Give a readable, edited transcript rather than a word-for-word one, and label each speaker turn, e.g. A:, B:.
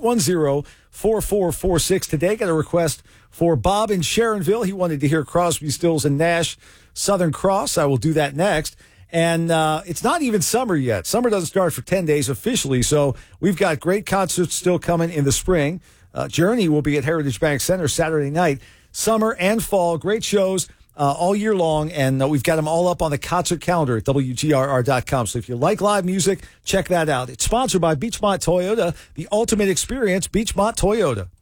A: 810-4446 today. Got a request for Bob in Sharonville. He wanted to hear Crosby, Stills, and Nash, Southern Cross. I will do that next. And it's not even summer yet. Summer doesn't start for 10 days officially, so we've got great concerts still coming in the spring. Journey will be at Heritage Bank Center Saturday night. Summer and fall, great shows all year long, and we've got them all up on the concert calendar at WGRR.com. So if you like live music, check that out. It's sponsored by Beachmont Toyota, the ultimate experience, Beachmont Toyota.